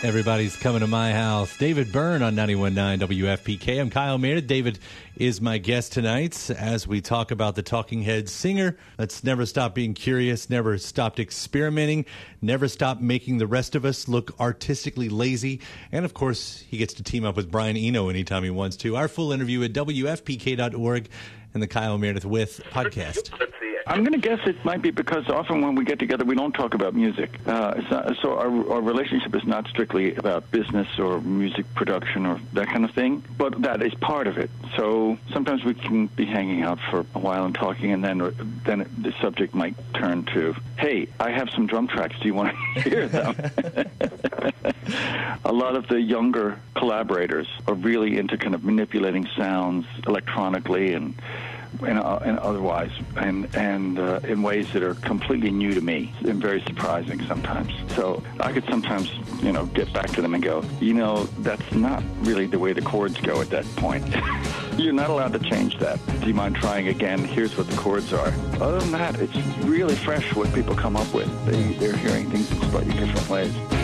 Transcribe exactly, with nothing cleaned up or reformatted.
Everybody's coming to my house. David Byrne on ninety-one point nine W F P K. I'm Kyle Meredith. David is my guest tonight as we talk about the Talking Heads singer that's never stopped being curious, never stopped experimenting, never stopped making the rest of us look artistically lazy. And, of course, he gets to team up with Brian Eno anytime he wants to. Our full interview at W F P K dot org and the Kyle Meredith With podcast. I'm going to guess it might be because often when we get together, we don't talk about music. Uh, it's not, so our, our relationship is not strictly about business or music production or that kind of thing, but that is part of it. So sometimes we can be hanging out for a while and talking, and then then the subject might turn to, hey, I have some drum tracks. Do you want to hear them? A lot of the younger collaborators are really into kind of manipulating sounds electronically and and, uh, and otherwise, and and uh, in ways that are completely new to me and very surprising sometimes. So I could sometimes, you know, get back to them and go, you know, that's not really the way the chords go at that point. You're not allowed to change that. Do you mind trying again? Here's what the chords are. Other than that, it's really fresh what people come up with. They, they're hearing things in slightly different ways.